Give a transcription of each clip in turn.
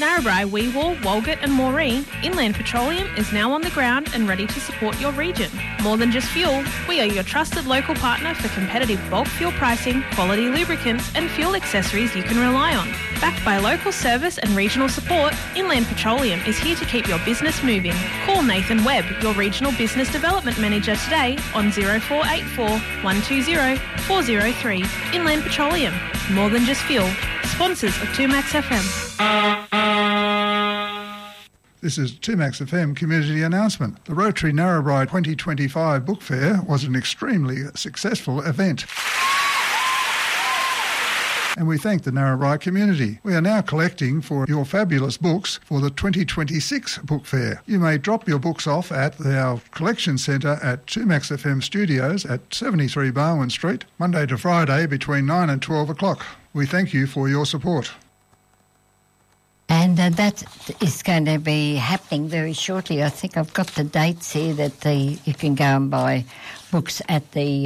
Narrabri, Weewall, Walgett and Moree, Inland Petroleum is now on the ground and ready to support your region. More than just fuel, we are your trusted local partner for competitive bulk fuel pricing, quality lubricants and fuel accessories you can rely on. Backed by local service and regional support, Inland Petroleum is here to keep your business moving. Call Nathan Webb, your Regional Business Development Manager today on 0484 120 403. Inland Petroleum, more than just fuel. Sponsors of 2Max FM. This is 2Max FM community announcement. The Rotary Narrabri 2025 Book Fair was an extremely successful event. And we thank the Narrabri community. We are now collecting for your fabulous books for the 2026 Book Fair. You may drop your books off at our collection centre at 2Max FM Studios at 73 Barwon Street, Monday to Friday between 9 and 12 o'clock. We thank you for your support. And that is going to be happening very shortly. I think I've got the dates here that you can go and buy books at the...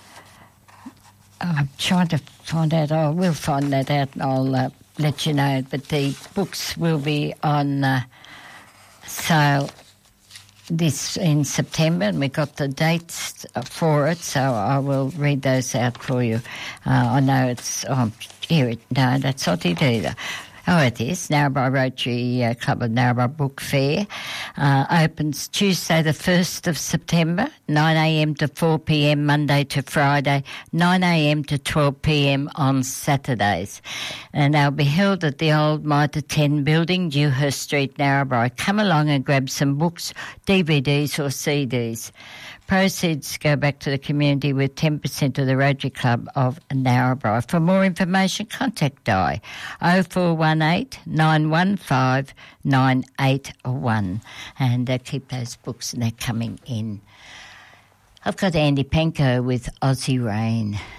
I'm trying to find out. I will find that out and I'll let you know. But the books will be on sale this in September, and we got the dates for it, so I will read those out for you. I know it's here. No, that's not it either. Oh, it is. Narrabri Rotary Club of Narrabri Book Fair opens Tuesday the 1st of September, 9am to 4pm Monday to Friday, 9am to 12pm on Saturdays. And they'll be held at the old Mitre 10 building, Dewhurst Street, Narrabri. Come along and grab some books, DVDs or CDs. Proceeds go back to the community with 10% of the Rotary Club of Narrabri. For more information, contact Di 0418 915 981 and keep those books and they're coming in. I've got Andy Penko with Aussie Rain.